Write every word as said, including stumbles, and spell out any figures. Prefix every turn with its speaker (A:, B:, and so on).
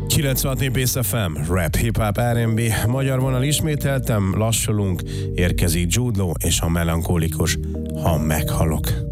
A: kilencvenhat Pész ef em, rap, hip-hop, er end bé, magyar vonal ismételtem, lassulunk, érkezik Jude Law és a melankolikus Ha meghalok.